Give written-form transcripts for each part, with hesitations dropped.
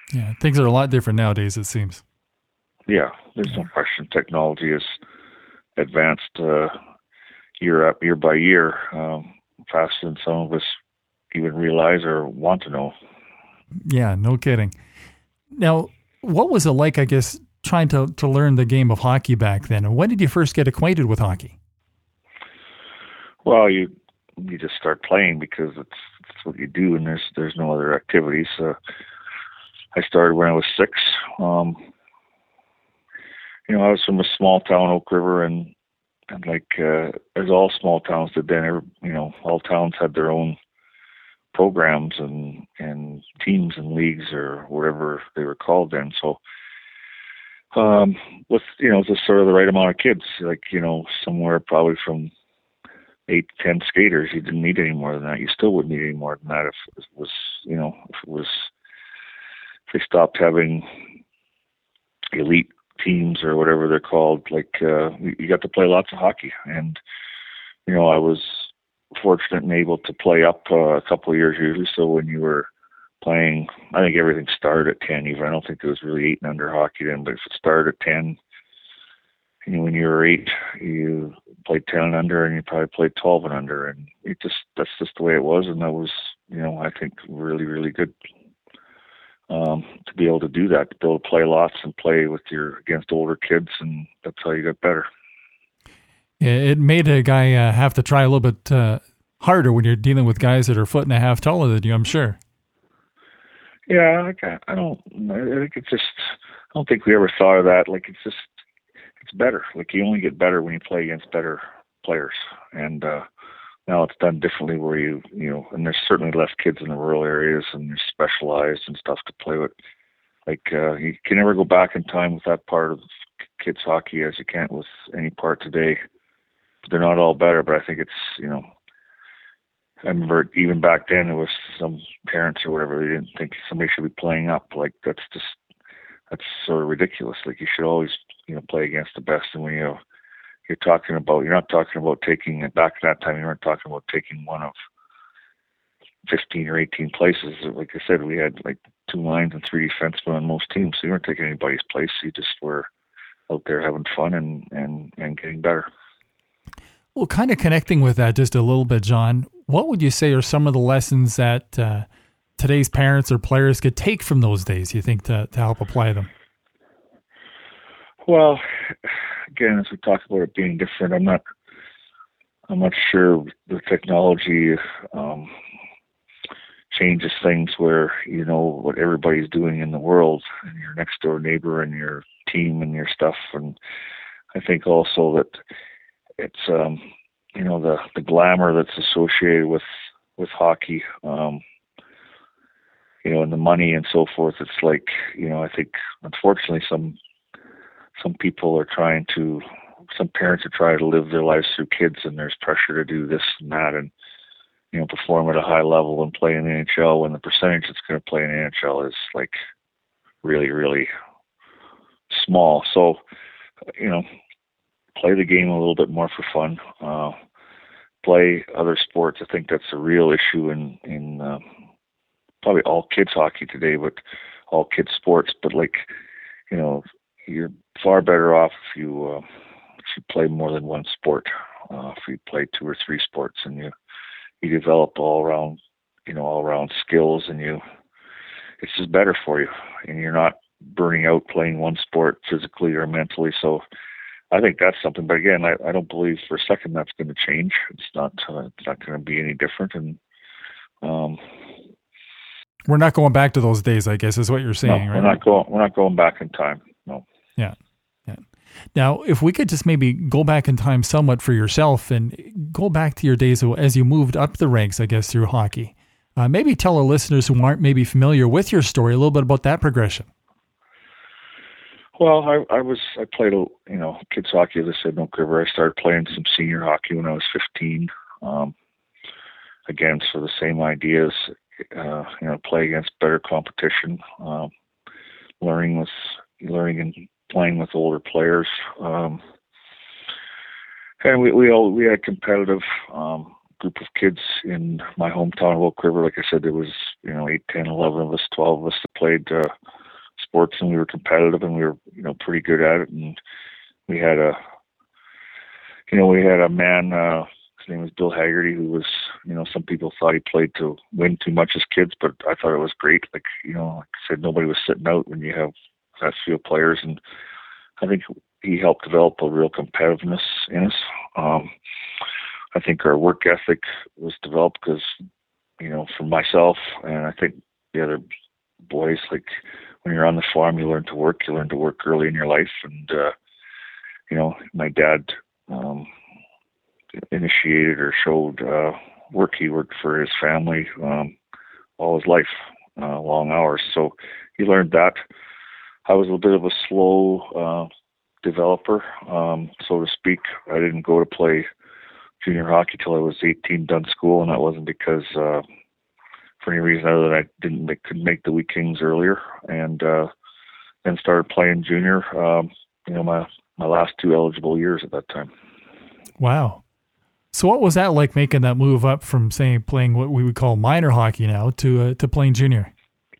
Yeah, things are a lot different nowadays, it seems. Yeah, there's Yeah. no question. Technology has advanced year by year, faster than some of us even realize or want to know. Yeah, no kidding. Now, what was it like, I guess, trying to learn the game of hockey back then? And when did you first get acquainted with hockey? Well, you just start playing because it's what you do, and there's no other activities. I started when I was 6. Um, I was from a small town, Oak River, and like as all small towns did then, all towns had their own programs and teams and leagues or whatever they were called then. So with just sort of the right amount of kids, like somewhere probably from 8 to 10 skaters, you didn't need any more than that. You still wouldn't need any more than that if it was if it was if they stopped having elite teams or whatever they're called. Like you got to play lots of hockey, and I was fortunate and able to play up a couple of years usually. So when you were playing, I think everything started at 10 even. I don't think there was really 8 and under hockey then, but if it started at 10, when you were 8, you played 10 and under, and you probably played 12 and under, and that's just the way it was. And that was, I think really, really good to be able to do that, to be able to play lots and play against older kids, and that's how you got better. It made a guy have to try a little bit harder when you're dealing with guys that are a foot and a half taller than you, I'm sure. Yeah, I don't. I think it's just. I don't think we ever thought of that. Like it's better. Like you only get better when you play against better players, and now it's done differently. Where and there's certainly less kids in the rural areas, and there's specialized and stuff to play with. Like you can never go back in time with that part of kids hockey as you can't with any part today. They're not all better, but I think it's I remember even back then, it was some parents or whatever, they didn't think somebody should be playing up. Like, that's sort of ridiculous. Like, you should always, play against the best. And when you're not talking about taking it back at that time, you weren't talking about taking one of 15 or 18 places. Like I said, we had like 2 lines and 3 defensemen on most teams. So you weren't taking anybody's place. You just were out there having fun and getting better. Well, kind of connecting with that just a little bit, John, what would you say are some of the lessons that today's parents or players could take from those days, you think, to help apply them? Well, again, as we talk about it being different, I'm not sure the technology changes things where you know what everybody's doing in the world, and your next door neighbor and your team and your stuff. And I think also that it's the glamour that's associated with hockey, and the money and so forth. It's like, I think unfortunately some parents are trying to live their lives through kids, and there's pressure to do this and that, and perform at a high level and play in the NHL when the percentage that's going to play in the NHL is like really, really small. So, play the game a little bit more for fun. Play other sports. I think that's a real issue in probably all kids hockey today, but all kids sports. But you're far better off if you play more than one sport. If you play 2 or 3 sports, and you develop all around skills, and it's just better for you, and you're not burning out playing one sport physically or mentally. So I think that's something. But again, I don't believe for a second that's going to change. It's not going to be any different. And we're not going back to those days, I guess, is what you're saying, no, right? We're not going back in time. No. Yeah. Now, if we could just maybe go back in time somewhat for yourself and go back to your days as you moved up the ranks, I guess, through hockey. Maybe tell our listeners who aren't maybe familiar with your story a little bit about that progression. Well, I played kids hockey, as I said, in Oak River. I started playing some senior hockey when I was 15. Again, so the same ideas, play against better competition, learning and playing with older players. And we had a competitive group of kids in my hometown of Oak River. Like I said, there was 8, 10, 11 of us, 12 of us that played sports, and we were competitive, and we were, pretty good at it. And we had a man, his name was Bill Haggerty, who was, some people thought he played to win too much as kids, but I thought it was great. Like, like I said, nobody was sitting out when you have that few players, and I think he helped develop a real competitiveness in us. I think our work ethic was developed because, from myself, and I think the other boys, like when you're on the farm, you learn to work early in your life. And, my dad initiated or showed work. He worked for his family all his life, long hours. So he learned that. I was a bit of a slow developer, so to speak. I didn't go to play junior hockey till I was 18, done school, and that wasn't because for any reason other than I couldn't make the Wheat Kings earlier, and then started playing junior. My last 2 eligible years at that time. Wow. So what was that like, making that move up from, say, playing what we would call minor hockey now to playing junior?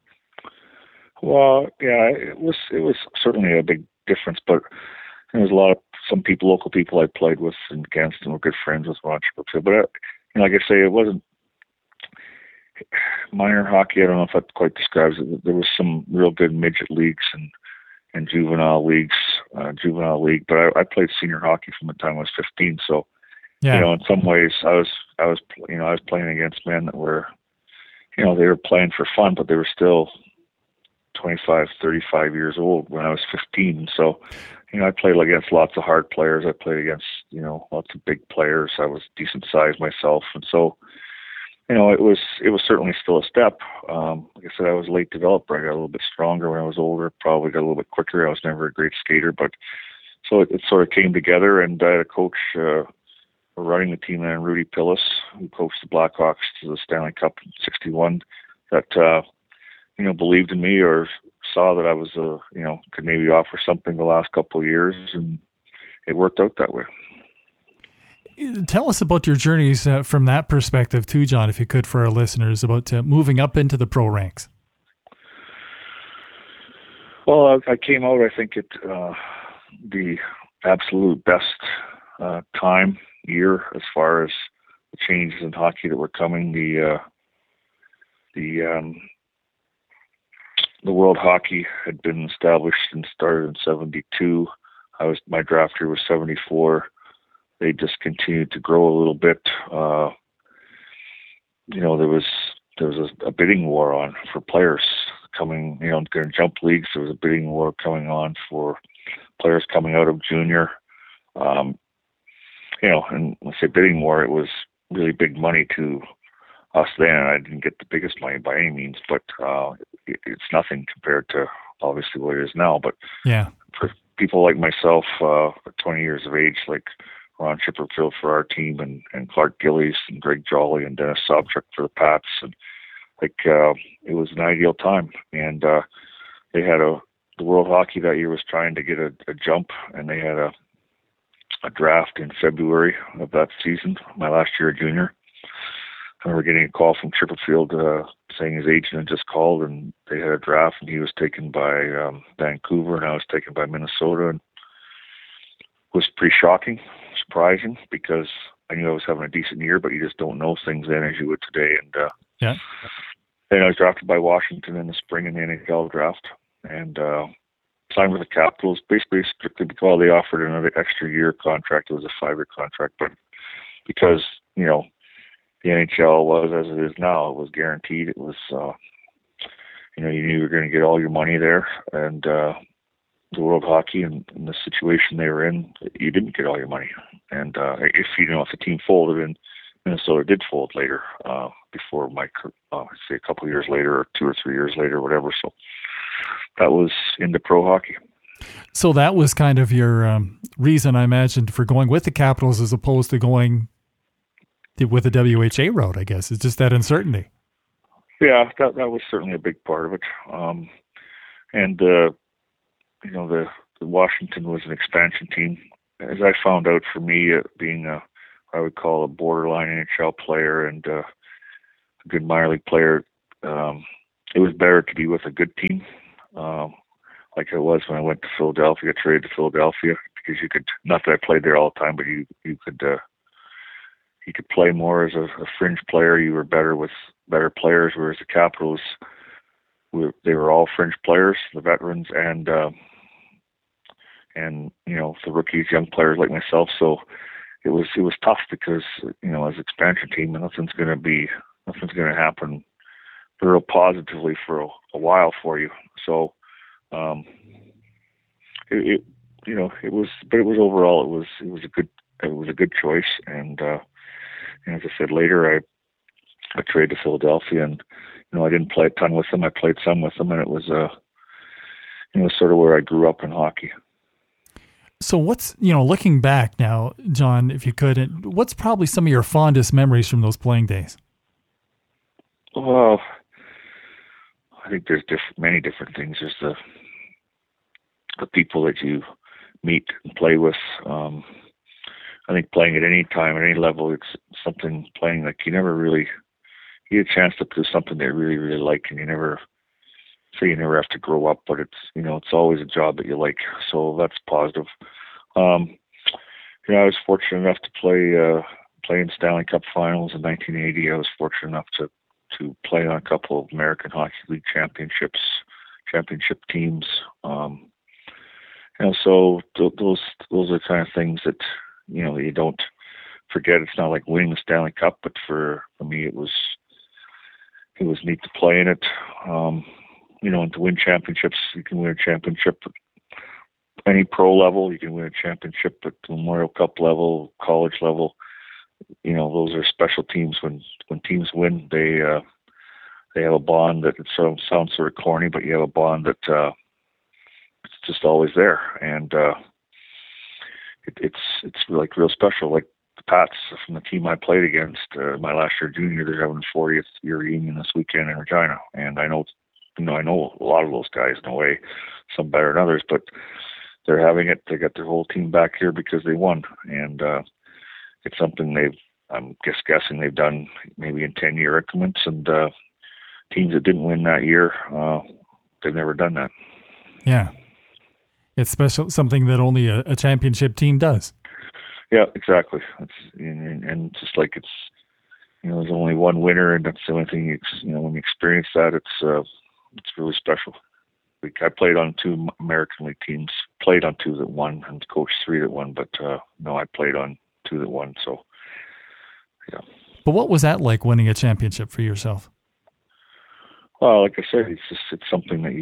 Well, yeah, it was certainly a big difference, but there was some local people I played with and against, and were good friends with Ron Chipperfield. But like I say, it wasn't minor hockey. I don't know if that quite describes it. There was some real good midget leagues and juvenile leagues, juvenile league. But I played senior hockey from the time I was 15. So, yeah. In some ways, I was playing against men that were, they were playing for fun, but they were still 25, 35 years old when I was 15. So, I played against lots of hard players. I played against, lots of big players. I was decent sized myself. And so, it was certainly still a step. Like I said, I was a late developer. I got a little bit stronger when I was older, probably got a little bit quicker. I was never a great skater, but so it sort of came together, and I had a coach running the team then, Rudy Pillis, who coached the Blackhawks to the Stanley Cup in '61, that, believed in me or saw that I was, could maybe offer something the last couple of years, and it worked out that way. Tell us about your journeys from that perspective too, John, if you could, for our listeners, about moving up into the pro ranks. Well, I came out, I think, at the absolute best year as far as the changes in hockey that were coming. The World Hockey had been established and started in '72. My draft year was '74. They just continued to grow a little bit. There was a bidding war on for players coming, going to jump leagues. There was a bidding war going on for players coming out of junior. And when I say bidding war, it was really big money to us then. I didn't get the biggest money by any means, but it's nothing compared to obviously what it is now. But yeah, for people like myself, 20 years of age, like Ron Chipperfield for our team, and Clark Gillies and Greg Jolly and Dennis Sobchuk for the Pats, and it was an ideal time. And they had the World Hockey that year was trying to get a jump, and they had a draft in February of that season, my last year of junior. I remember getting a call from Chipperfield saying his agent had just called, and they had a draft, and he was taken by Vancouver, and I was taken by Minnesota. And it was pretty shocking, surprising, because I knew I was having a decent year, but you just don't know things then as you would today. And then I was drafted by Washington in the spring in the NHL draft, and signed with the Capitals, basically strictly because they offered another extra year contract. It was a 5-year contract, but because, the NHL was as it is now, it was guaranteed. It was, you knew you were going to get all your money there, and the World Hockey and the situation they were in, you didn't get all your money. And if the team folded, and Minnesota did fold later, before say a couple of years later, or 2 or 3 years later, whatever. So that was into pro hockey. So that was kind of your reason, I imagined, for going with the Capitals as opposed to going with the WHA route, I guess. It's just that uncertainty. Yeah, that was certainly a big part of it. And the Washington was an expansion team. As I found out, for me, being I would call a borderline NHL player and a good minor league player, it was better to be with a good team. like it was when I went to Philadelphia, got traded to Philadelphia, because you could, not that I played there all the time, but you could play more as a fringe player. You were better with better players, whereas the Capitals, they were all fringe players, the veterans, and the rookies, young players like myself. So it was tough because as expansion team, nothing's going to happen real positively for a while for you. So it was overall it was a good choice. And as I said later, I traded to Philadelphia, and I didn't play a ton with them. I played some with them, and it was sort of where I grew up in hockey. So what's, looking back now, John, if you could, what's probably some of your fondest memories from those playing days? Well, I think there's many different things. There's the people that you meet and play with. I think playing at any time, at any level, it's something playing like you never really get a chance to do something they really, really like, and you never have to grow up, but it's always a job that you like. So that's positive. I was fortunate enough to play in Stanley Cup Finals in 1980. I was fortunate enough to play on a couple of American Hockey League championship teams. So those are the kind of things that you don't forget. It's not like winning the Stanley Cup, but for me it was neat to play in it. And to win championships, you can win a championship at any pro level. You can win a championship at the Memorial Cup level, college level. Those are special teams. When teams win, they have a bond that sounds sort of corny, but you have a bond that it's just always there, and it's like real special. Like the Pats from the team I played against my last year junior, they're having a 40th year reunion this weekend in Regina, and I know a lot of those guys in a way, some better than others, but they're having it. They got their whole team back here because they won, and it's something I'm just guessing they've done maybe in 10-year increments, and teams that didn't win that year, they've never done that. Yeah. It's special, something that only a championship team does. Yeah, exactly. And just like it's, there's only one winner, and that's the only thing when you experience that, it's really special. I played on 2 American League teams, played on 2 that won, and coached 3 that won, but I played on 2 that won, so yeah. But what was that like, winning a championship for yourself? Well, like I said, it's something that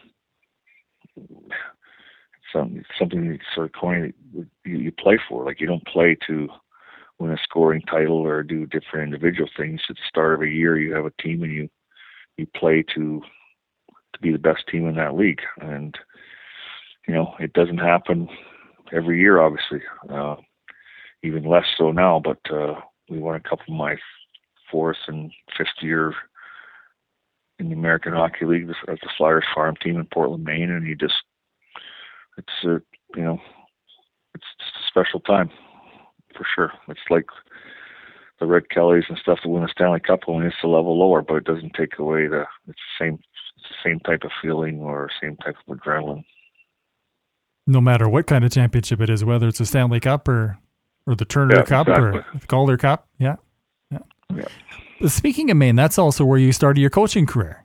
something that's sort of corny that you play for. Like, you don't play to win a scoring title or do different individual things. At the start of a year, you have a team, and you play to be the best team in that league. And it doesn't happen every year, obviously, even less so now, but we won a couple of my 4th and 5th year in the American Hockey League as the Flyers farm team in Portland, Maine, and it's just a special time for sure. It's like the Red Kellys and stuff that win the Stanley Cup, only it's a level lower, but it doesn't take away it's the same type of feeling or same type of adrenaline. No matter what kind of championship it is, whether it's a Stanley Cup or the Turner Cup, exactly, or the Calder Cup. Yeah. Speaking of Maine, that's also where you started your coaching career.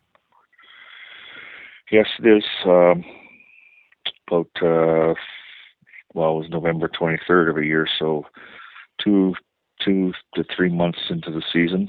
Yes, it is. About it was November 23rd of a year, so 2 to 3 months into the season.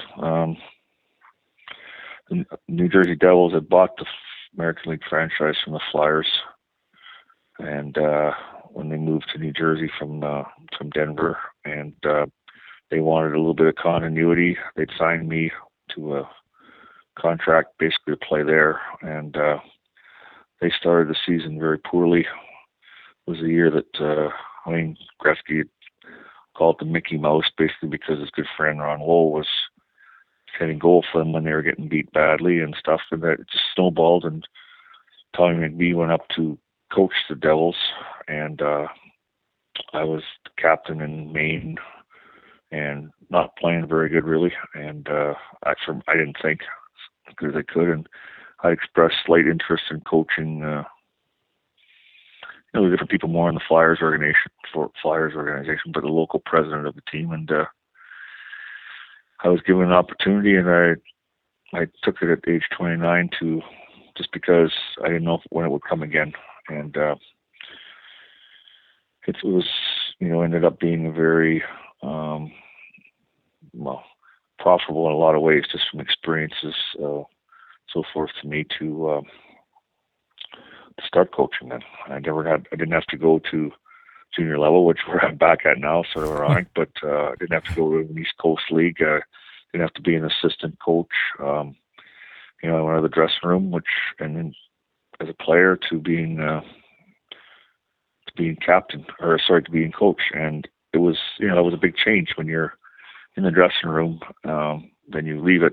The New Jersey Devils had bought the American League franchise from the Flyers, and when they moved to New Jersey from Denver, and they wanted a little bit of continuity, they'd signed me to a contract basically to play there, and they started the season very poorly. It was a year that Wayne Gretzky had called the Mickey Mouse, basically because his good friend Ron Woll was hitting goal for them when they were getting beat badly and stuff, and that it just snowballed, and Tommy McBee went up to coach the Devils, and I was the captain in Maine and not playing very good really, and I didn't think as good as I could, and I expressed slight interest in coaching the different people more in the Flyers organization, but the local president of the team. And I was given an opportunity, and I took it at age 29 just because I didn't know when it would come again. And it was, ended up being a very, profitable in a lot of ways, just from experiences, so forth, to me to start coaching. Then I didn't have to go to junior level, which I'm back at now, sort of ironic, but I didn't have to go to an East Coast League. Didn't have to be an assistant coach. I went to the dressing room, and then as a player to being captain, to being coach. And it was, it was a big change when you're in the dressing room. Then you leave it.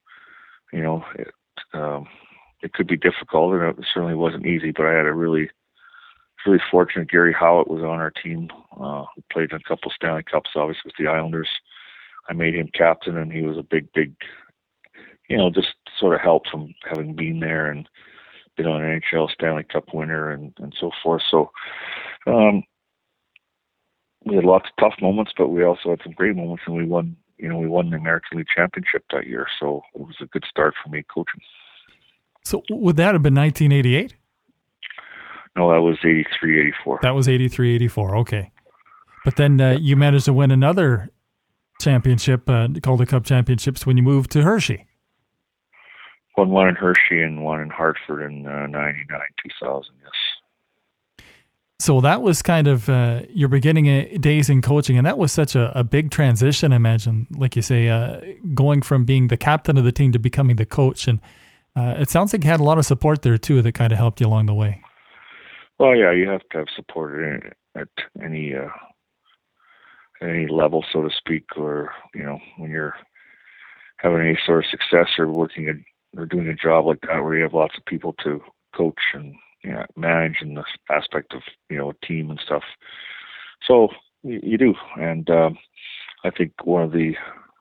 It could be difficult, and it certainly wasn't easy. But I had a really fortunate. Gary Howitt was on our team. Who played in a couple Stanley Cups, obviously with the Islanders. I made him captain, and he was a big, just sort of help from having been there and been on an NHL Stanley Cup winner and so forth. So we had lots of tough moments, but we also had some great moments, and we won the American League Championship that year. So it was a good start for me coaching. So would that have been 1988? No, that was 83, 84. That was 83, 84. Okay. But then you managed to win another championship, Calder Cup Championships, when you moved to Hershey. Won one in Hershey and one in Hartford in 99, 2000, yes. So that was kind of your beginning days in coaching, and that was such a big transition, I imagine, like you say, going from being the captain of the team to becoming the coach. And it sounds like you had a lot of support there, too, that kind of helped you along the way. Well, yeah, you have to have support at any level, so to speak, or, when you're having any sort of success or doing a job like that where you have lots of people to coach and manage in the aspect of, a team and stuff. So you do. And I think one of the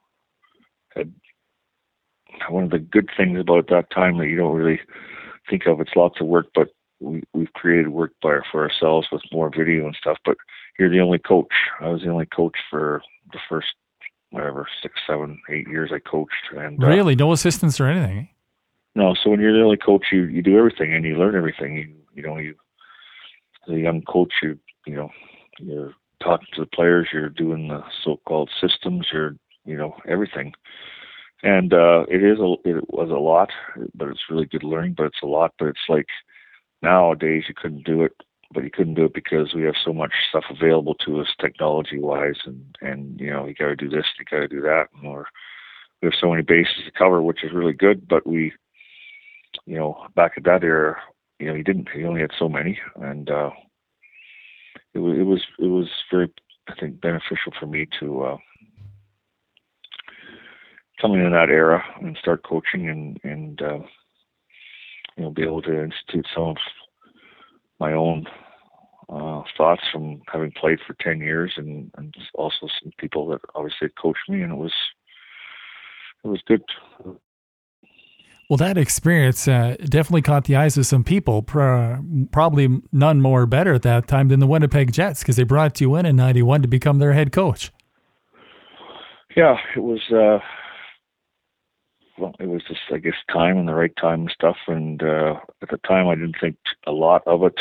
good things about that time that you don't really think of, it's lots of work, but we've created work for ourselves with more video and stuff, but you're the only coach. I was the only coach for the first, 6, 7, 8 years I coached. And really? No assistants or anything? No. So when you're the only coach, you do everything and you learn everything. You as a young coach, you're talking to the players, you're doing the so-called systems, you're, everything. And it was a lot, but it's really good learning, but it's a lot, but it's like nowadays you couldn't do it, but you couldn't do it because we have so much stuff available to us technology-wise, and you got to do this, you got to do that, or we have so many bases to cover, which is really good, but we, back at that era, you only had so many, and it was very, I think, beneficial for me to come in that era and start coaching and be able to institute some of my own thoughts from having played for 10 years and also some people that obviously coached me, and it was good. Well, that experience definitely caught the eyes of some people, probably none more better at that time than the Winnipeg Jets, because they brought you in 91 to become their head coach. Yeah, it was it was just, I guess, time and the right time and stuff. And at the time, I didn't think a lot of it.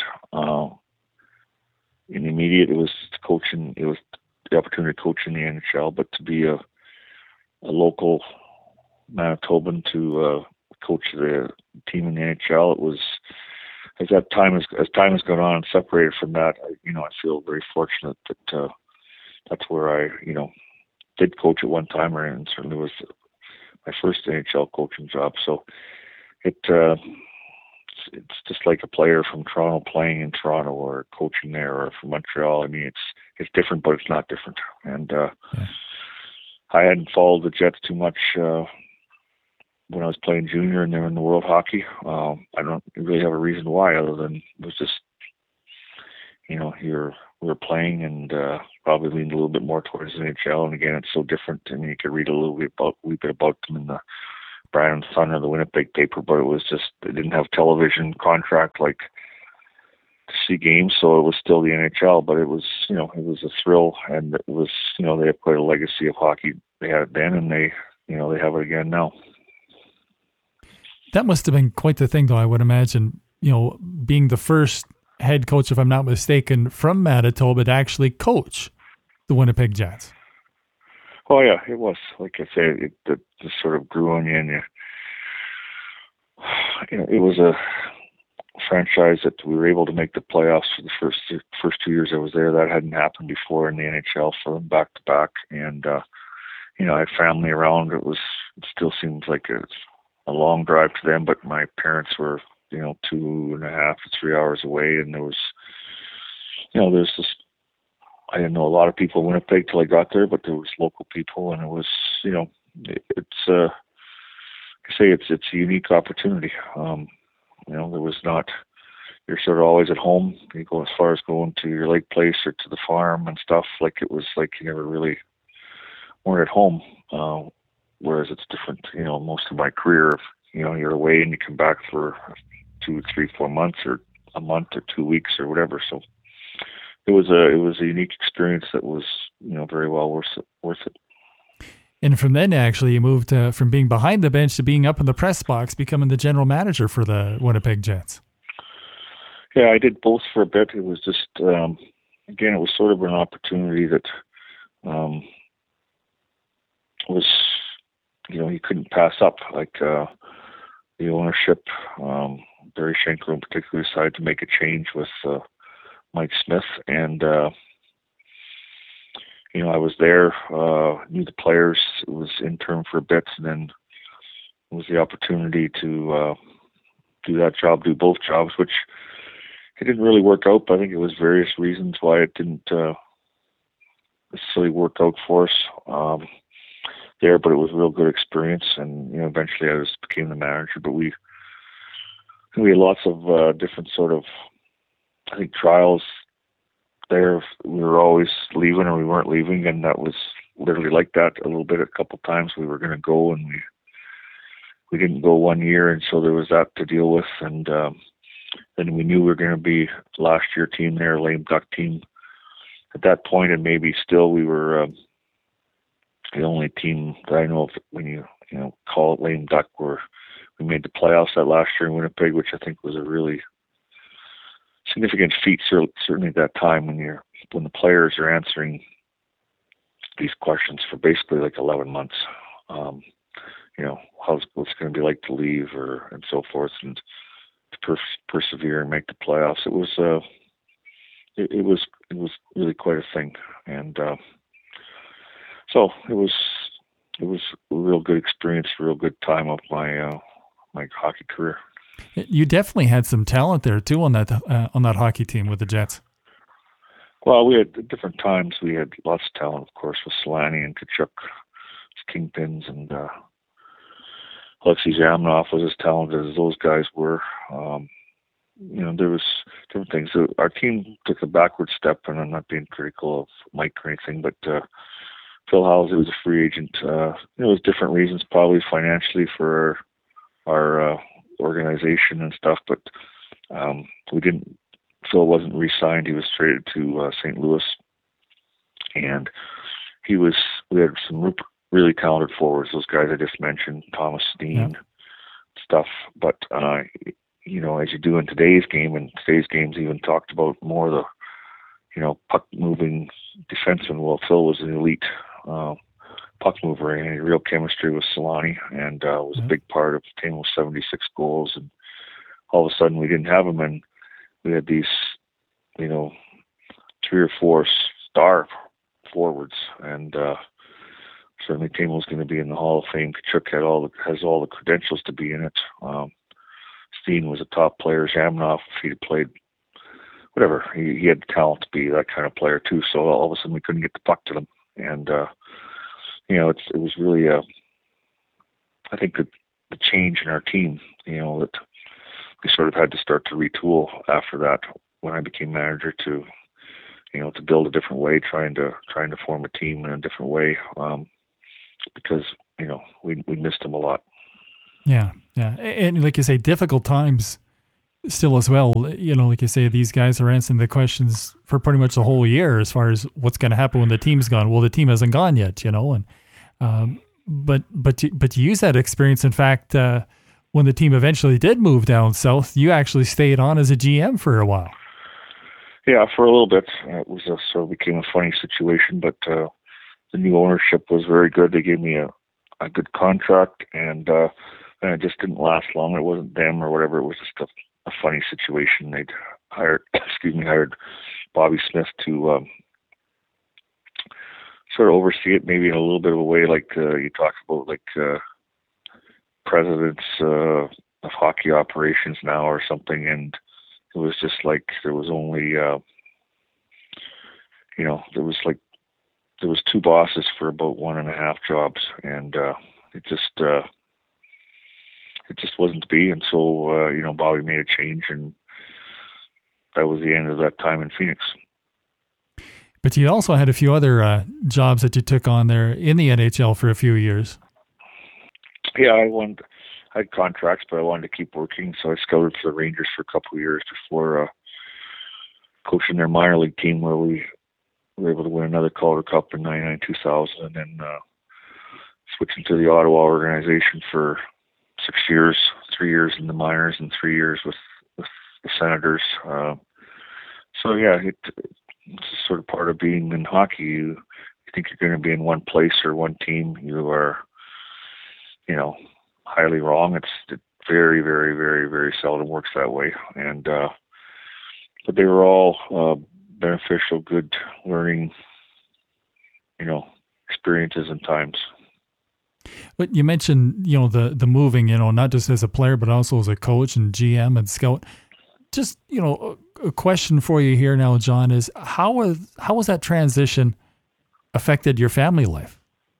In the immediate, it was coaching. It was the opportunity to coach in the NHL, but to be a local Manitoban to coach the team in the NHL, it was, as time has gone on and separated from that, I feel very fortunate that that's where I did coach at one time, and certainly was my first NHL coaching job. So it's just like a player from Toronto playing in Toronto or coaching there, or from Montreal. I mean, it's different, but it's not different. And I hadn't followed the Jets too much when I was playing junior and they were in the World Hockey. I don't really have a reason why, other than it was just, we were playing and probably leaned a little bit more towards the NHL. And again, it's so different. I mean, you could read a little bit about them in the Brandon Sun or the Winnipeg paper, but it was just, they didn't have television contract like see games, so it was still the NHL, but it was, it was a thrill, and it was, they have quite a legacy of hockey. They had it then, and they have it again now. That must have been quite the thing, though, I would imagine, being the first head coach, if I'm not mistaken, from Manitoba to actually coach the Winnipeg Jets. Oh, yeah, it was. Like I say, it just sort of grew on you, and it was a franchise that we were able to make the playoffs for the first 2 years I was there. That hadn't happened before in the NHL for them back to back, and I had family around. It still seems like a long drive to them, but my parents were 2.5 to 3 hours away, and there was there's this. I didn't know a lot of people in Winnipeg till I got there, but there was local people, and it was it's a unique opportunity. There was not. You're sort of always at home. You go as far as going to your lake place or to the farm and stuff. Like it was like you never really weren't at home. Whereas it's different. Most of my career, you're away and you come back for 2, 3, 4 months or a month or 2 weeks or whatever. So it was a unique experience that was very well worth it. And from then, actually, you moved from being behind the bench to being up in the press box, becoming the general manager for the Winnipeg Jets. Yeah, I did both for a bit. It was just, again, it was sort of an opportunity that was, you couldn't pass up. Like the ownership, Barry Schenker in particular, decided to make a change with Mike Smith, and I was there, knew the players. It was interim for a bit, and then it was the opportunity to do that job, do both jobs, which it didn't really work out. But I think it was various reasons why it didn't necessarily work out for us there. But it was a real good experience, and eventually I just became the manager. But we had lots of different sort of, I think, trials there. We were always leaving or we weren't leaving, and that was literally like that a little bit. A couple times we were going to go, and we didn't go 1 year, and so there was that to deal with. And then we knew we were going to be last year team there, lame duck team at that point, and maybe still we were the only team that I know of when you call it lame duck, where we made the playoffs that last year in Winnipeg, which I think was a really significant feat, certainly at that time when the players are answering these questions for basically like 11 months. What's going to be like to leave and so forth, and to persevere and make the playoffs. It was really quite a thing, and so it was a real good experience, a real good time of my my hockey career. You definitely had some talent there too on that hockey team with the Jets. Well, we had at different times. We had lots of talent, of course, with Solani and Tkachuk, kingpins, and Alexei Zhamnov was as talented as those guys were. There was different things. So our team took a backward step, and I'm not being critical of Mike or anything, but Phil Housley was a free agent. It was different reasons, probably financially for our organization and stuff, but Phil wasn't re-signed. He was traded to St. Louis, and we had some really talented forwards, those guys I just mentioned, Thomas Steen, stuff, but as you do in today's game, and today's game's even talked about more the puck moving defenseman. Well, Phil was an elite puck mover, and he had real chemistry with Solani, and was a big part of Tamo's 76 goals. And all of a sudden we didn't have him, and we had these 3 or 4 star forwards, and certainly Tamo's going to be in the Hall of Fame. Tkachuk has all the credentials to be in it. Steen was a top player. Zhamnov, if he'd played whatever, he had the talent to be that kind of player too. So all of a sudden we couldn't get the puck to them, and it was really I think the change in our team, that we sort of had to start to retool after that when I became manager to build a different way, trying to form a team in a different way, because we missed them a lot. Yeah, and like you say, difficult times still as well, like you say, these guys are answering the questions for pretty much the whole year as far as what's going to happen when the team's gone. Well, the team hasn't gone yet, and but to use that experience, in fact, when the team eventually did move down south, you actually stayed on as a GM for a while. Yeah, for a little bit. It was sort of became a funny situation, but the new ownership was very good. They gave me a good contract, and it just didn't last long. It wasn't them or whatever. It was just a funny situation. They'd hired Bobby Smith to sort of oversee it, maybe in a little bit of a way, like you talked about, like presidents of hockey operations now or something. And it was just like there was only, there was two bosses for about 1.5 jobs, and it just wasn't to be. And so, Bobby made a change, and that was the end of that time in Phoenix. But you also had a few other jobs that you took on there in the NHL for a few years. Yeah, I had contracts, but I wanted to keep working, so I scouted for the Rangers for a couple of years before coaching their minor league team, where we were able to win another Calder Cup in 99-2000, and then switching to the Ottawa organization for 6 years, 3 years in the minors and 3 years with the Senators. So yeah, it's sort of part of being in hockey. You think you're going to be in one place or one team, you are, highly wrong. It very, very, very, very seldom works that way. And but they were all beneficial, good learning, experiences and times. But you mentioned, the moving, not just as a player, but also as a coach and GM and scout. Just, a question for you here now, John, is how was that transition affected your family life?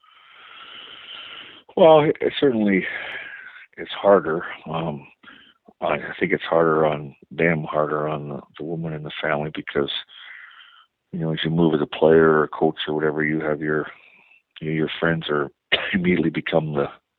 Well, it certainly it's harder. I think it's harder on them, harder on the woman in the family, because, as you move as a player or a coach or whatever, you have your friends are immediately become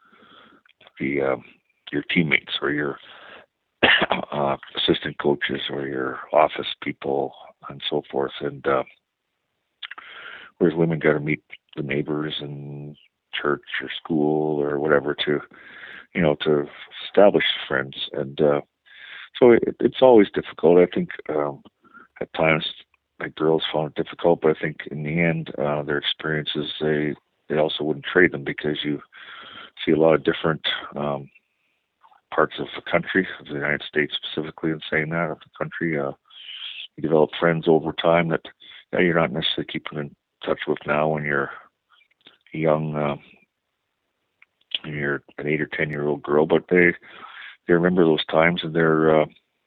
your teammates or your assistant coaches or your office people and so forth. And whereas women got to meet the neighbors and church or school or whatever to establish friends. And so it's always difficult. I think at times my girls found it difficult, but I think in the end, their experiences, they also wouldn't trade them, because you see a lot of different parts of the country, of the United States specifically, in saying that, of the country. You develop friends over time that you're not necessarily keeping in touch with now when you're young, and you're an 8 or 10-year-old girl, but they remember those times, and they're,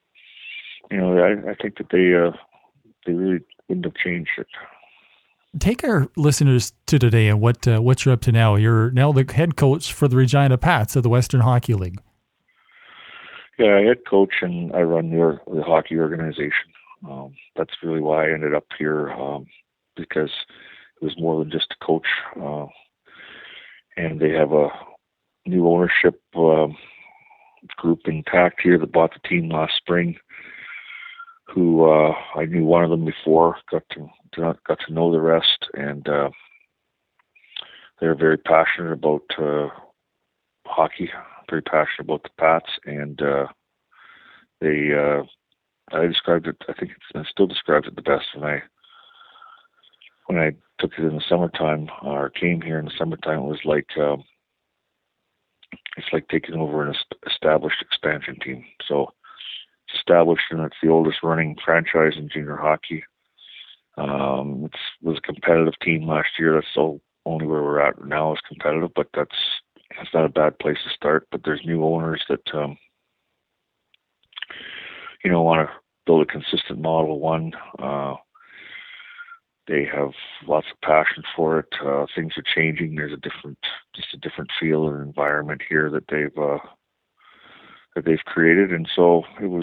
I think that they really wouldn't have changed it. Take our listeners to today and what you're up to now. You're now the head coach for the Regina Pats of the Western Hockey League. Yeah, I head coach, and I run the hockey organization. That's really why I ended up here, because it was more than just a coach. And they have a new ownership group intact here that bought the team last spring, who I knew one of them before, got to know the rest, and they're very passionate about hockey, very passionate about the Pats, and I described it, I think I still described it the best when I took it in the summertime, or came here in the summertime. It was like it's like taking over an established expansion team. So it's established, and it's the oldest running franchise in junior hockey. It was a competitive team last year. That's the only where we're at now is competitive, but that's not a bad place to start. But there's new owners that want to build a consistent Model 1. They have lots of passion for it. Things are changing. There's a different feel and environment here that they've created, and so it was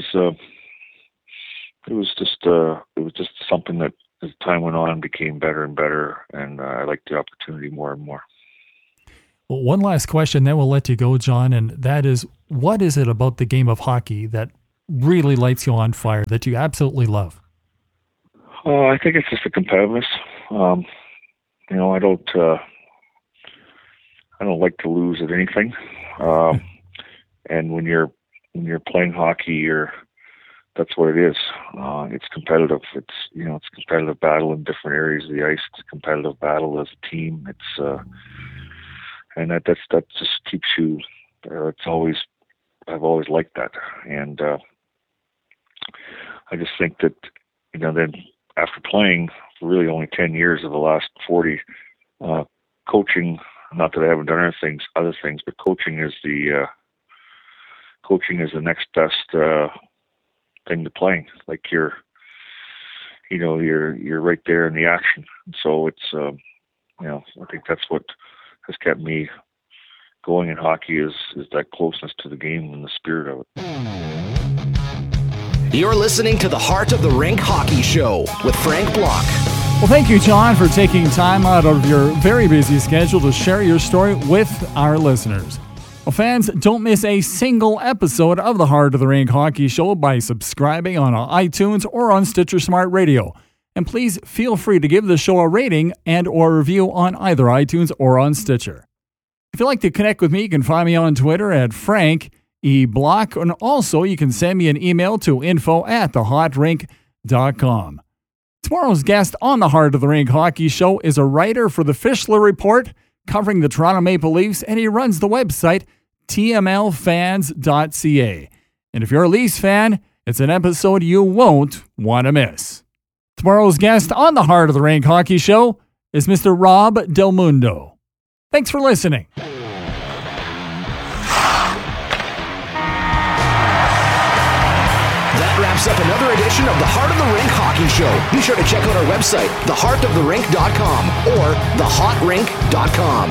just something that, as time went on, became better and better, and I liked the opportunity more and more. Well, one last question, then we'll let you go, John, and that is, what is it about the game of hockey that really lights you on fire that you absolutely love? I think it's just the competitiveness. I don't like to lose at anything. And when you're playing hockey, that's what it is. It's competitive. It's competitive battle in different areas of the ice. It's a competitive battle as a team. And that just keeps you. I've always liked that, and I just think that then after playing for really only 10 years of the last 40, coaching. Not that I haven't done other things, but coaching is the next best thing to playing. Like you're right there in the action. So it's I think that's what has kept me going in hockey is that closeness to the game and the spirit of it. You're listening to the Heart of the Rink Hockey Show with Frank Block. Well, thank you, John, for taking time out of your very busy schedule to share your story with our listeners. Well, fans, don't miss a single episode of the Heart of the Rink Hockey Show by subscribing on iTunes or on Stitcher Smart Radio. And please feel free to give the show a rating and or review on either iTunes or on Stitcher. If you'd like to connect with me, you can find me on Twitter at Frank E. Block, and also you can send me an email to info@thehotrink.com. Tomorrow's guest on the Heart of the Rink Hockey Show is a writer for the Fischler Report covering the Toronto Maple Leafs, and he runs the website tmlfans.ca. And if you're a Leafs fan, it's an episode you won't want to miss. Tomorrow's guest on the Heart of the Rink Hockey Show is Mr. Rob Del Mundo. Thanks for listening. Wraps up another edition of the Heart of the Rink Hockey Show. Be sure to check out our website, theheartoftherink.com or thehotrink.com.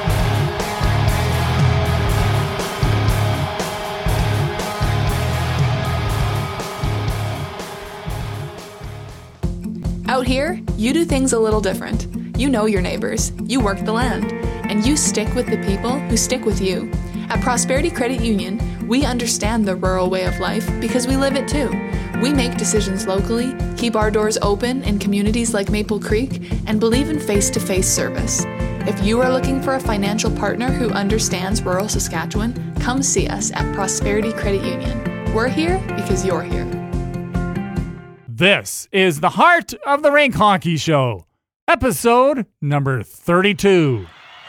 Out here, you do things a little different. You know your neighbors, you work the land, and you stick with the people who stick with you. At Prosperity Credit Union, we understand the rural way of life because we live it too. We make decisions locally, keep our doors open in communities like Maple Creek, and believe in face-to-face service. If you are looking for a financial partner who understands rural Saskatchewan, come see us at Prosperity Credit Union. We're here because you're here. This is the Heart of the Rink Hockey Show, episode number 32.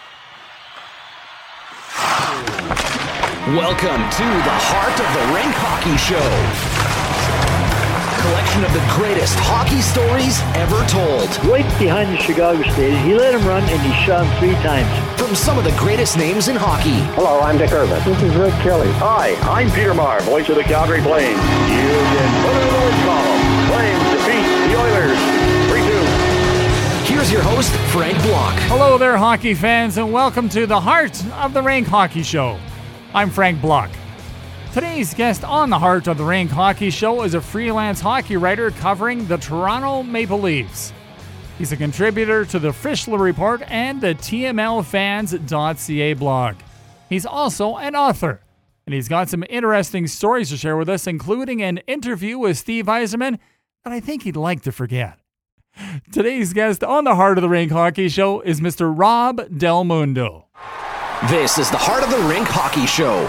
Welcome to the Heart of the Rink Hockey Show. Collection of the greatest hockey stories ever told. Right behind the Chicago Stadium, he let him run and he shot him 3 times. From some of the greatest names in hockey. Hello, I'm Dick Irvin. This is Rick Kelly. Hi, I'm Peter Maher, voice of the Calgary Flames. You can put it in the win column. Flames defeat the Oilers 3-2. Here's your host, Frank Block. Hello there, hockey fans, and welcome to the Heart of the Rink Hockey Show. I'm Frank Block. Today's guest on the Heart of the Rink Hockey Show is a freelance hockey writer covering the Toronto Maple Leafs. He's a contributor to the Fischler Report and the TMLfans.ca blog. He's also an author, and he's got some interesting stories to share with us, including an interview with Steve Yzerman that I think he'd like to forget. Today's guest on the Heart of the Rink Hockey Show is Mr. Rob Del Mundo. This is the Heart of the Rink Hockey Show.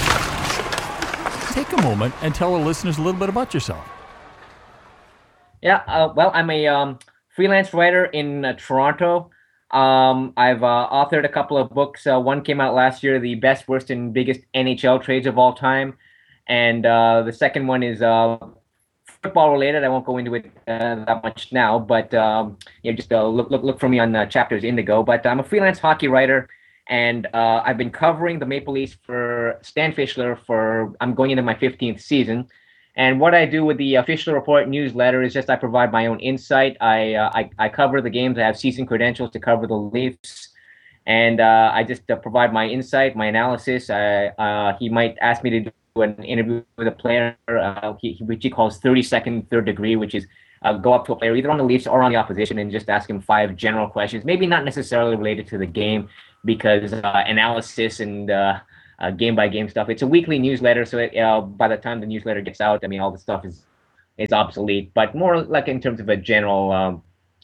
Take a moment and tell the listeners a little bit about yourself. Yeah, well, I'm a freelance writer in Toronto. I've authored a couple of books. One came out last year, The Best, Worst, and Biggest NHL Trades of All Time. And the second one is football related. I won't go into it that much now, but just look for me on Chapters Indigo. But I'm a freelance hockey writer. And I've been covering the Maple Leafs for Stan Fischler I'm going into my 15th season. And what I do with the Fischler Report newsletter is just I provide my own insight. I cover the games. I have season credentials to cover the Leafs. And I just provide my insight, my analysis. He might ask me to do an interview with a player, which he calls 30-second third degree, which is go up to a player either on the Leafs or on the opposition and just ask him 5 general questions, maybe not necessarily related to the game, because analysis and game by game stuff. It's a weekly newsletter, so by the time the newsletter gets out, I mean, all the stuff is obsolete. But more like in terms of a general,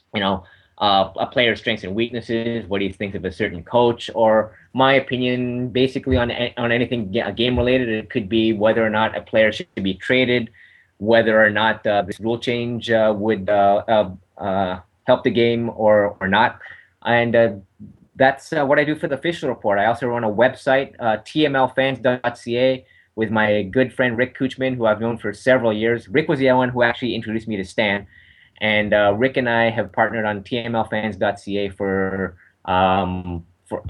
a player's strengths and weaknesses. What do you think of a certain coach? Or my opinion, basically on anything game related. It could be whether or not a player should be traded, whether or not this rule change would help the game or not. And that's what I do for the official report. I also run a website, tmlfans.ca, with my good friend Rick Kuchman, who I've known for several years. Rick was the one who actually introduced me to Stan. And Rick and I have partnered on tmlfans.ca for going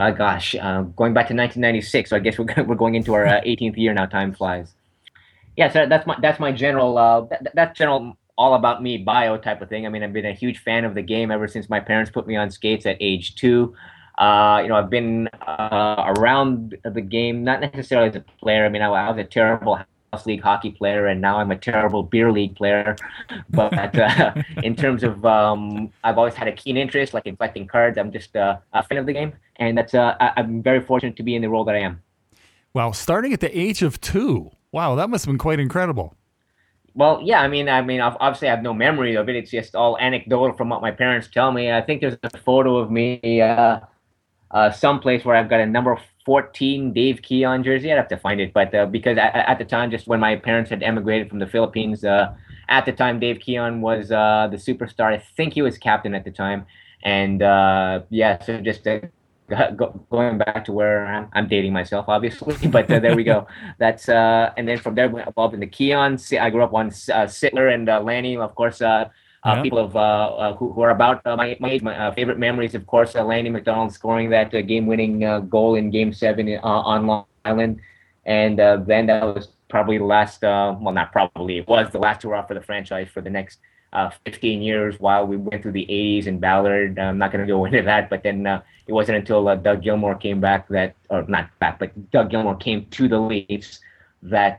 back to 1996. So I guess we're going into our 18th year now. Time flies. Yeah, so that's my general that's general all about me bio type of thing. I mean, I've been a huge fan of the game ever since my parents put me on skates at age 2. I've been around the game, not necessarily as a player. I mean, I was a terrible house league hockey player, and now I'm a terrible beer league player. But in terms of, I've always had a keen interest, like in collecting cards. I'm just a fan of the game, and I'm very fortunate to be in the role that I am. Wow, starting at the age of 2. Wow, that must have been quite incredible. Well, yeah, I mean, obviously I have no memory of it. It's just all anecdotal from what my parents tell me. I think there's a photo of me someplace where I've got a number 14 Dave Keon jersey. I'd have to find it, but because at the time, just when my parents had emigrated from the Philippines, at the time Dave Keon was the superstar. I think he was captain at the time, and so just going back to where I'm dating myself, obviously, but there we go. That's and then from there we evolved into Keon. I grew up on Sittler and Lanny, of course. People of who are about my age. My favorite memories, of course, Lanny McDonald scoring that game-winning goal in Game 7 on Long Island, and then that was probably the last. Not probably, it was the last hurrah for the franchise for the next 15 years while we went through the 80s in Ballard. I'm not going to go into that, but then it wasn't until Doug Gilmour came back but Doug Gilmour came to the Leafs that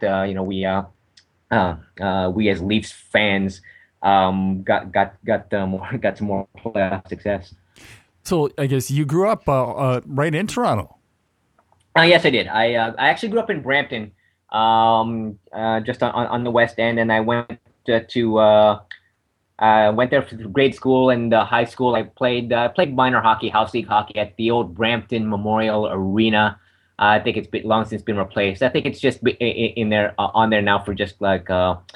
we as Leafs fans got some more playoff success. So I guess you grew up right in Toronto. Yes, I did. I actually grew up in Brampton, just on the West End, and I went went there for grade school and high school. I played minor hockey, house league hockey at the old Brampton Memorial Arena. I think it's long since been replaced. I think it's just in there on there now for just like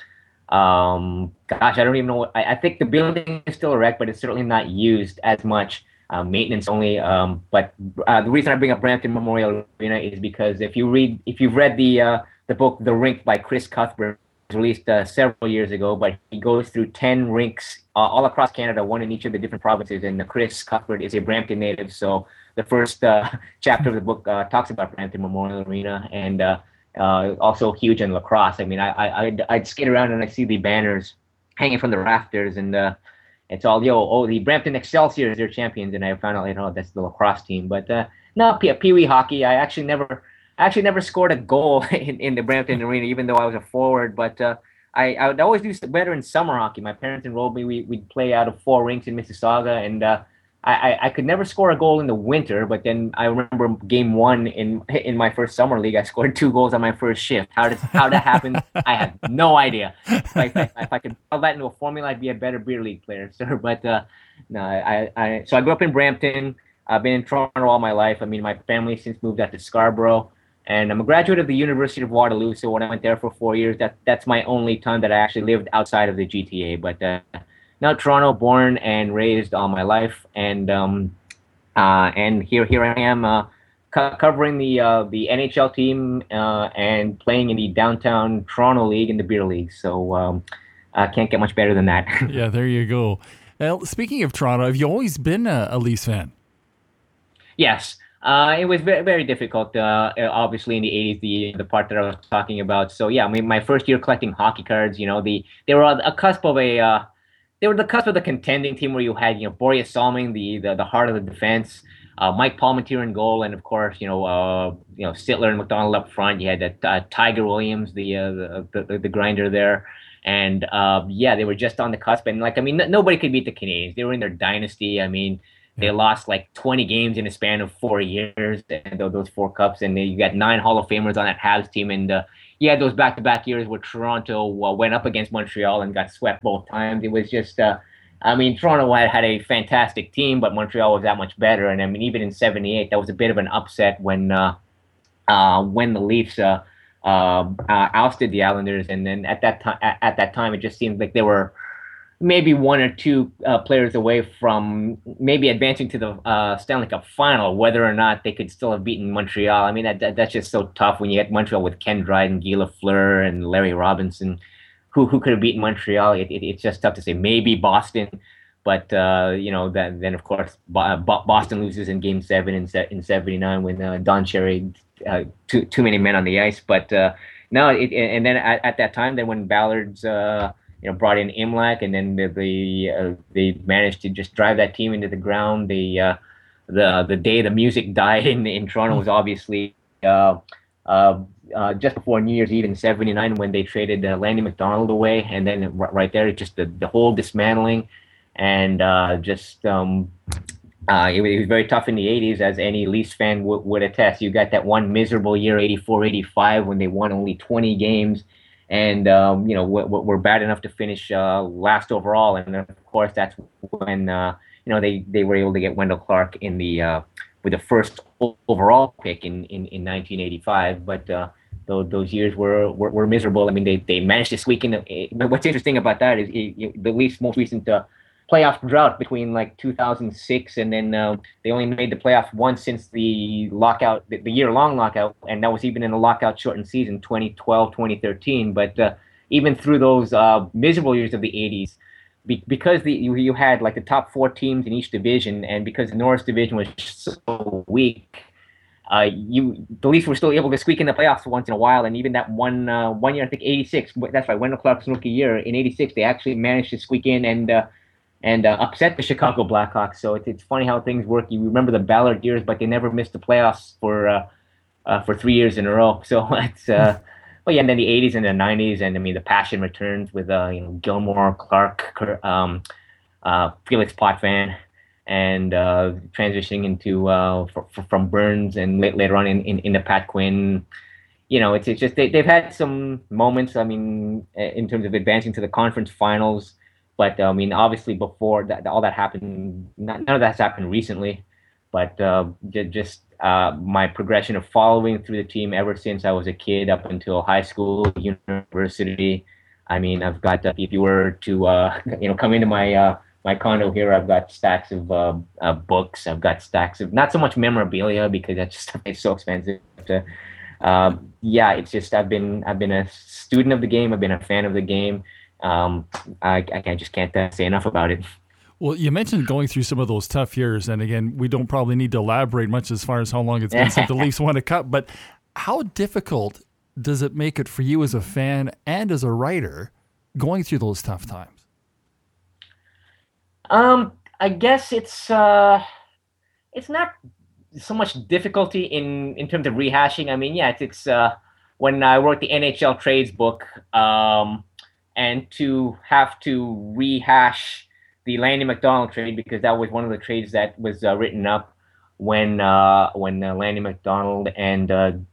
I don't even know. I think the building is still erect, but it's certainly not used as much. Maintenance only. But the reason I bring up Brampton Memorial Arena is because if you've read the book The Rink by Chris Cuthbert, released several years ago, but he goes through 10 rinks all across Canada, one in each of the different provinces. And Chris Cuthbert is a Brampton native, so the first chapter of the book talks about Brampton Memorial Arena, and also huge in lacrosse. I mean, I'd skate around and I see the banners hanging from the rafters, and it's all the Brampton Excelsiors, they're champions, and I found out that's the lacrosse team. But no, Pee-wee hockey. I actually never scored a goal in the Brampton Arena, even though I was a forward. But I would always do better in summer hockey. My parents enrolled me. We'd play out of 4 rinks in Mississauga, and I could never score a goal in the winter. But then I remember game 1 in my first summer league, I scored 2 goals on my first shift. How that happened, I have no idea. If I could put that into a formula, I'd be a better beer league player, sir. But no, so I grew up in Brampton. I've been in Toronto all my life. I mean, my family since moved out to Scarborough. And I'm a graduate of the University of Waterloo, so when I went there for 4 years, that's my only time that I actually lived outside of the GTA. But now Toronto, born and raised all my life, and here I am covering the NHL team and playing in the downtown Toronto League and the Beer League. So I can't get much better than that. Yeah, there you go. Well, speaking of Toronto, have you always been a Leafs fan? Yes. It was very, very difficult, obviously, in the 80s, the part that I was talking about. So, yeah, I mean, my first year collecting hockey cards, they were on a cusp of they were the cusp of the contending team where you had, Boreas Salming, the heart of the defense, Mike Palmateer in goal, and, of course, Sittler and McDonald up front. You had Tiger Williams, the grinder there. And, they were just on the cusp. And, nobody could beat the Canadiens. They were in their dynasty. I mean, They lost like 20 games in a span of 4 years, and those 4 cups, and you got 9 Hall of Famers on that Habs team, and you had those back-to-back years where Toronto went up against Montreal and got swept both times. It was just, I mean, Toronto had a fantastic team, but Montreal was that much better, and I mean, even in '78, that was a bit of an upset when the Leafs ousted the Islanders, and then at that time, it just seemed like they were maybe 1 or 2 players away from maybe advancing to the Stanley Cup final. Whether or not they could still have beaten Montreal, I mean that's just so tough when you get Montreal with Ken Dryden, Guy Lafleur, and Larry Robinson. Who could have beaten Montreal? It's just tough to say. Maybe Boston, but then of course Boston loses in Game 7 in '79 when Don Cherry too many men on the ice. But no, and then at that time, then when Ballard's brought in Imlach, and then they managed to just drive that team into the ground. The day the music died in Toronto was obviously just before New Year's Eve in '79 when they traded Landy McDonald away, and then right there, just the whole dismantling, and it was very tough in the '80s, as any Leafs fan would attest. You got that one miserable year, '84-'85, when they won only 20 games, and we're bad enough to finish last overall, and of course that's when they were able to get Wendell Clark in the with the first overall pick in 1985, but those years were miserable. I mean, they managed to squeak in. But what's interesting about that is the Leafs' most recent playoff drought between like 2006 and then they only made the playoffs once since the lockout, the year-long lockout, and that was even in a lockout-shortened season, 2012, 2013. But even through those miserable years of the 80s, because you had like the top 4 teams in each division, and because the Norris division was so weak, the Leafs were still able to squeak in the playoffs once in a while. And even that one year, I think '86, that's right, Wendell Clark's rookie year in '86, they actually managed to squeak in and upset the Chicago Blackhawks. So it's funny how things work. You remember the Ballard years, but they never missed the playoffs for 3 years in a row. So it's well, yeah, and then the '80s and the '90s, and I mean the passion returns with Gilmore, Clark, Felix Potvin, and transitioning into from Burns, and later on in the Pat Quinn. It's just they've had some moments. I mean, in terms of advancing to the conference finals. But I mean, obviously, before that, all that happened, none of that's happened recently. But just my progression of following through the team ever since I was a kid up until high school, university. I mean, I've got if you were to come into my condo here, I've got stacks of books. I've got stacks of not so much memorabilia because that's just it's so expensive. It's just I've been a student of the game. I've been a fan of the game. I just can't say enough about it. Well, you mentioned going through some of those tough years, and again, we don't probably need to elaborate much as far as how long it's been since the Leafs won a cup, but how difficult does it make it for you as a fan and as a writer going through those tough times? I guess it's not so much difficulty in terms of rehashing. I mean, yeah, it's when I wrote the NHL trades book, and to have to rehash the Landy McDonald trade, because that was one of the trades that was written up when Landy McDonald and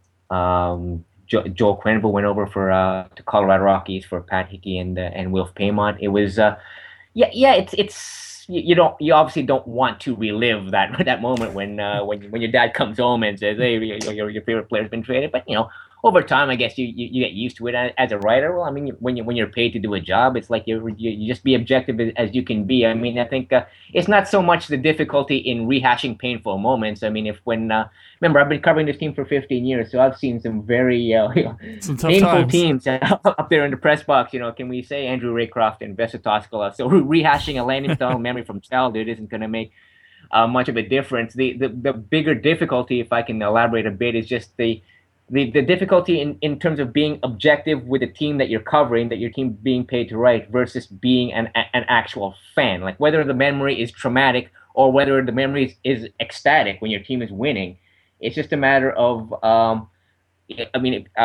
Joel Quenneville went over to Colorado Rockies for Pat Hickey and Wilf Paymont. It was it's you obviously don't want to relive that moment when your dad comes home and says, hey, your favorite player's been traded, but over time, I guess you get used to it as a writer. Well, I mean, when you're paid to do a job, it's like you just be objective as you can be. I mean, I think it's not so much the difficulty in rehashing painful moments. I mean, remember, I've been covering this team for 15 years, so I've seen some very some painful teams up there in the press box. Can we say Andrew Raycroft and Vesa Toskala? So rehashing a Landy McDonald memory from childhood isn't going to make much of a difference. The bigger difficulty, if I can elaborate a bit, is just the difficulty in terms of being objective with the team that you're covering, that your team being paid to write, versus being an actual fan. Like whether the memory is traumatic or whether the memory is ecstatic when your team is winning. It's just a matter of, I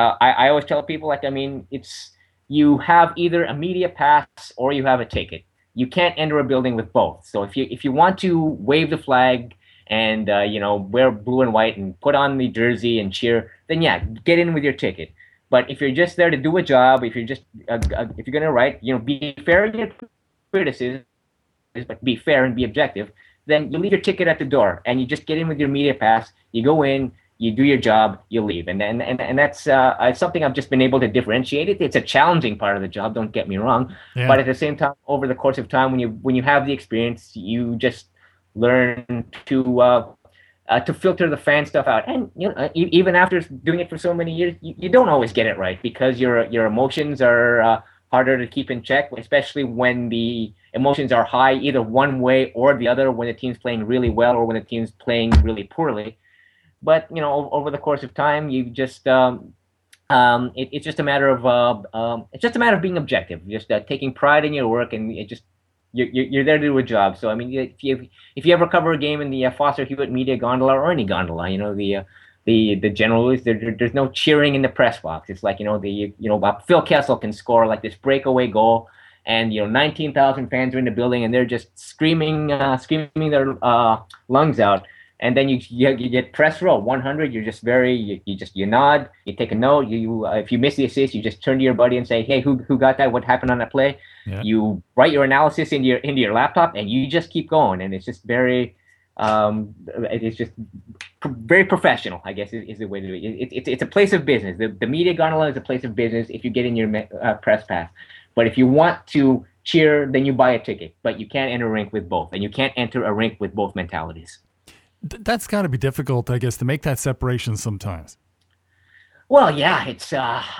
always tell people, it's you have either a media pass or you have a ticket. you can't enter a building with both. So if you want to wave the flag and wear blue and white and put on the jersey and cheer, then yeah, get in with your ticket. But if you're just there to do a job, if you're just if you're gonna write, be fair in your criticism, but be fair and be objective, then you leave your ticket at the door and you just get in with your media pass. You go in, you do your job, you leave, and that's something I've just been able to differentiate. It's a challenging part of the job, don't get me wrong, but at the same time, over the course of time, when you have the experience, you just learn to filter the fan stuff out. And even after doing it for so many years, you don't always get it right because your emotions are harder to keep in check, especially when the emotions are high either one way or the other, when the team's playing really well or when the team's playing really poorly. But over the course of time, you just it's just a matter of being objective, just taking pride in your work, and you're there to do a job. So I mean, if you ever cover a game in the Foster Hewitt Media Gondola or any gondola, the general is there's no cheering in the press box. It's like Phil Kessel can score like this breakaway goal, and 19,000 fans are in the building and they're just screaming their lungs out. And then you get press row 100. You're just you nod, you take a note. You if you miss the assist, you just turn to your buddy and say, hey, who got that? What happened on that play? Yeah. You write your analysis into your laptop, and you just keep going. And it's just very very professional, I guess is the way to do it. It's a place of business. The media gondola is a place of business if you get in your press pass. But if you want to cheer, then you buy a ticket. But you can't enter a rink with both, and you can't enter a rink with both mentalities. That's got to be difficult, I guess, to make that separation sometimes. Well, yeah, it's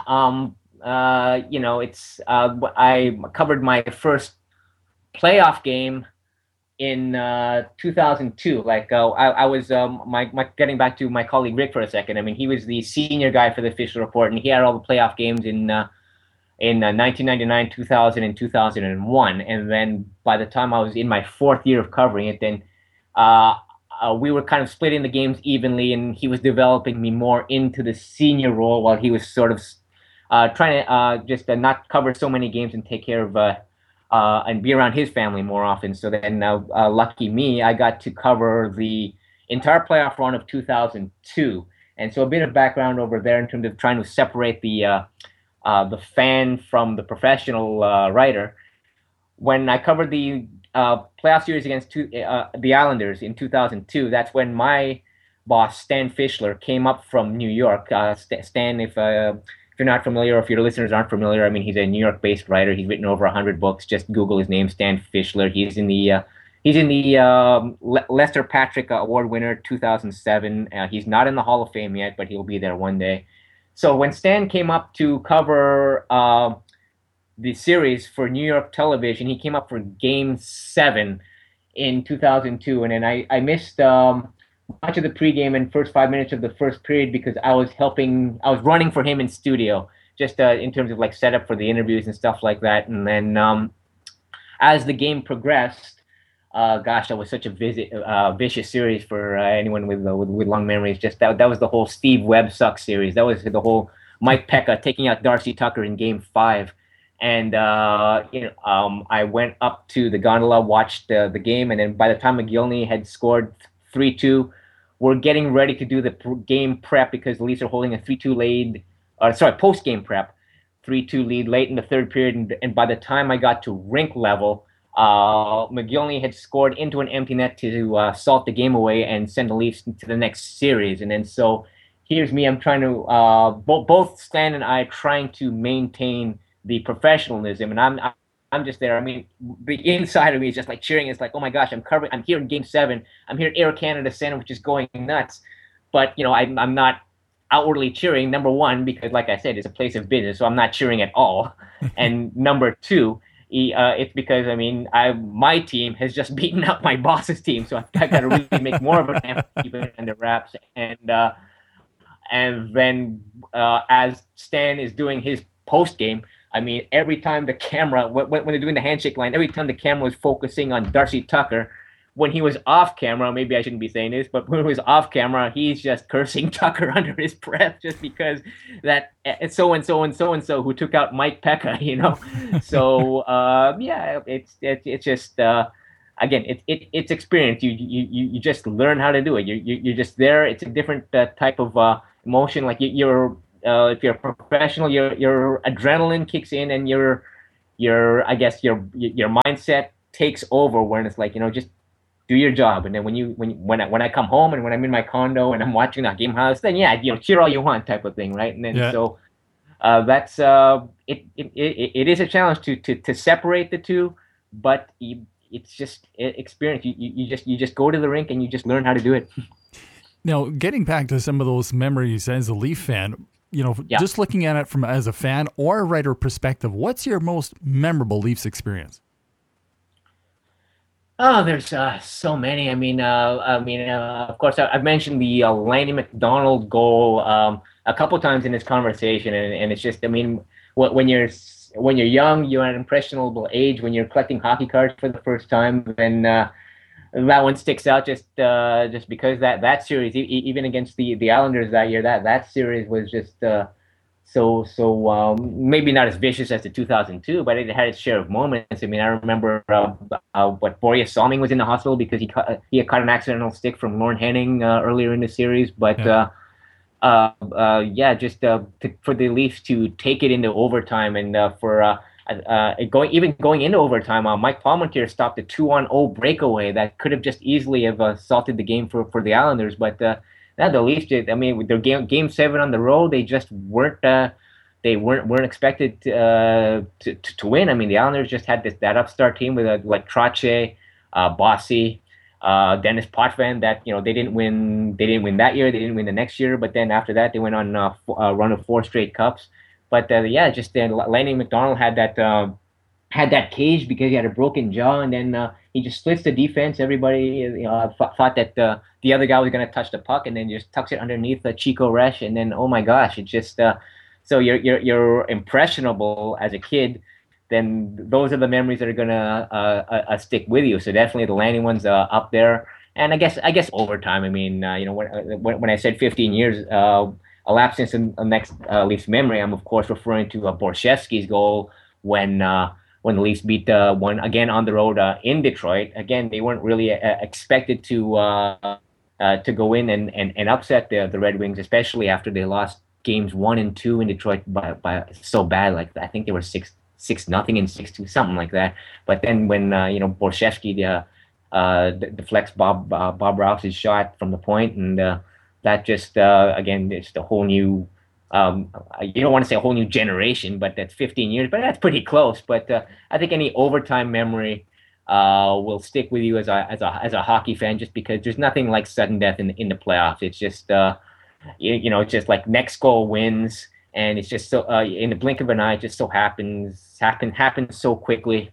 I covered my first playoff game in 2002. Like I was getting back to my colleague Rick for a second. I mean, he was the senior guy for the official report, and he had all the playoff games in 1999, 2000, and 2001. And then by the time I was in my fourth year of covering it, then we were kind of splitting the games evenly, and he was developing me more into the senior role while he was sort of trying to just not cover so many games and take care of and be around his family more often. So then, lucky me, I got to cover the entire playoff run of 2002. And so a bit of background over there in terms of trying to separate the fan from the professional writer. When I covered the playoff series against the Islanders in 2002, that's when my boss, Stan Fischler, came up from New York. Stan, if you're not familiar, or if your listeners aren't familiar, I mean, he's a New York-based writer. He's written over 100 books. Just Google his name, Stan Fischler. He's in the Lester Patrick Award winner 2007. He's not in the Hall of Fame yet, but he'll be there one day. So when Stan came up to cover the series for New York television, he came up for Game 7 in 2002, and then I missed much of the pregame and first 5 minutes of the first period because I was running for him in studio, just in terms of like setup for the interviews and stuff like that. And then as the game progressed, that was such a vicious series for anyone with long memories. Just that was the whole Steve Webb sucks series. That was the whole Mike Pekka taking out Darcy Tucker in Game 5. And I went up to the gondola, watched the game, and then by the time McGillney had scored 3-2, we're getting ready to do the game prep because the Leafs are holding a 3-2 lead. Post-game prep, 3-2 lead late in the third period. And by the time I got to rink level, McGillney had scored into an empty net to salt the game away and send the Leafs to the next series. And then so here's me. I'm trying to both Stan and I trying to maintain the professionalism, and I'm just there. I mean, the inside of me is just like cheering. It's like, oh my gosh, I'm here in Game 7. I'm here at Air Canada Center, which is going nuts. But I'm not outwardly cheering. Number one, because like I said, it's a place of business, so I'm not cheering at all. And number two, it's because my team has just beaten up my boss's team, so I've got to really make more of an effort to keep it under wraps. And then as Stan is doing his post game, I mean, every time the camera, when they're doing the handshake line, every time the camera was focusing on Darcy Tucker, when he was off camera, maybe I shouldn't be saying this, but when he was off camera, he's just cursing Tucker under his breath just because that it's so and so and so and so who took out Mike Pekka, you know. So yeah, it's just again, it's experience. You just learn how to do it. You're just there. It's a different type of emotion. Like you're if you're a professional, your adrenaline kicks in, and your I guess your mindset takes over when it's like, you know, just do your job. And then when I come home and when I'm in my condo and I'm watching that game house, then yeah, you know, cheer all you want type of thing, right? And then so that's it is a challenge to separate the two, but it's just experience. You just go to the rink and you just learn how to do it. Now, getting back to some of those memories as a Leaf fan, you know, just looking at it from as a fan or a writer perspective, what's your most memorable Leafs experience? Oh, there's so many. I mean, of course, I've mentioned the Lanny McDonald goal a couple times in this conversation, and it's just, I mean, when you're young, you're at an impressionable age. When you're collecting hockey cards for the first time, then that one sticks out just because that series, even against the Islanders that year, that series was just so maybe not as vicious as the 2002, but it had its share of moments. I mean, I remember what Boreas Salming was in the hospital because he had caught an accidental stick from Lorne Henning earlier in the series. But for the Leafs to take it into overtime and going into overtime, Mike Palmateer stopped a 2-on-0 breakaway that could have just easily have salted the game for the Islanders, but. The Leafs did. I mean, with their game 7 on the road, they just weren't expected to win. I mean, the Islanders just had that upstart team with like Trottier, Bossy, Dennis Potvin. That, you know, they didn't win that year. They didn't win the next year. But then after that, they went on a run of 4 straight cups. But just then Lanny McDonald had that cage because he had a broken jaw, and then he just splits the defense. Everybody thought that the other guy was going to touch the puck, and then just tucks it underneath Chico Resch, and then, oh my gosh, it just so you're impressionable as a kid. Then those are the memories that are going to stick with you. So definitely the Lanny one's up there, and I guess overtime. I mean, you know, when I said 15 years elapsed since the next Leafs memory, I'm of course referring to Borschevsky's goal when the Leafs beat one again on the road in Detroit. Again, they weren't really expected to go in and upset the Red Wings, especially after they lost games 1 and 2 in Detroit by so bad. Like, I think they were 6-0 and 6-2, something like that. But then when Borschevsky deflects Bob Rouse's shot from the point, and that just again, it's a whole new. You don't want to say a whole new generation, but that's 15 years, but that's pretty close. But I think any overtime memory will stick with you as a hockey fan, just because there's nothing like sudden death in the playoffs. It's just it's just like next goal wins, and it's just so in the blink of an eye, it just so happens so quickly.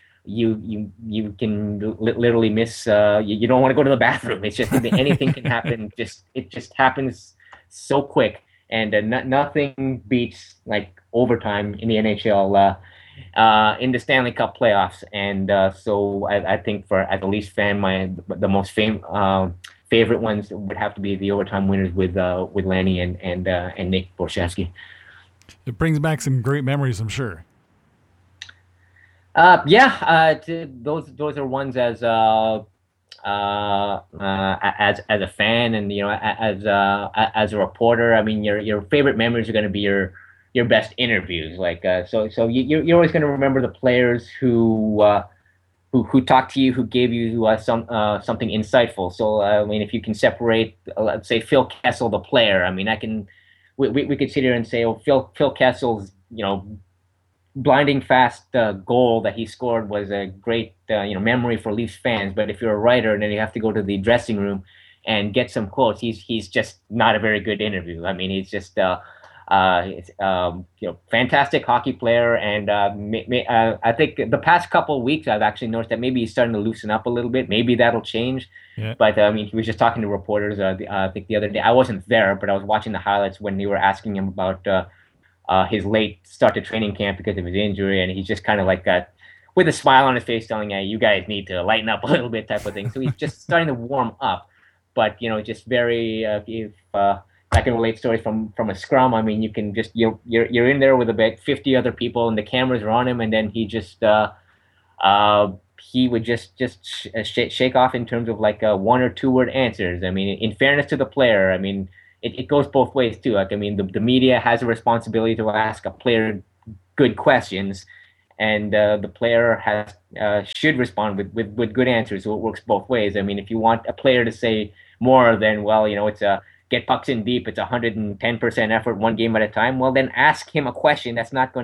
You can literally miss. You don't want to go to the bathroom. It's just anything can happen. It just happens so quick. And nothing beats like overtime in the NHL in the Stanley Cup playoffs. And so I think as a Leafs fan, the most favorite ones would have to be the overtime winners with Lanny and Nick Borschevsky. It brings back some great memories, I'm sure. Those are ones as a fan, and as a reporter. I mean, your favorite memories are going to be your best interviews. Like so you're always going to remember the players who talked to you, who gave you something insightful. So I mean, if you can separate, let's say Phil Kessel, the player. I mean, we could sit here and say, oh, Phil Kessel's blinding fast goal that he scored was a great memory for Leafs fans. But if you're a writer and then you have to go to the dressing room and get some quotes, he's just not a very good interview. I mean, he's just fantastic hockey player, and I think the past couple of weeks I've actually noticed that maybe he's starting to loosen up a little bit. Maybe that'll change. Yeah. But I mean, he was just talking to reporters. I think the other day, I wasn't there, but I was watching the highlights when they were asking him about his late start to training camp because of his injury, and he's just kind of like with a smile on his face, telling, "Hey, you guys need to lighten up a little bit," type of thing. So he's just starting to warm up, but just very. If I can relate stories from a scrum. I mean, you can just you're in there with about 50 other people, and the cameras are on him, and then he just he would just shake off in terms of like 1 or 2 word answers. I mean, in fairness to the player, I mean, it goes both ways too. Like, I mean, the media has a responsibility to ask a player good questions, and the player has should respond with good answers. So it works both ways. I mean, if you want a player to say more than, well, it's a get pucks in deep, it's 110% effort one game at a time, well, then ask him a question that's not going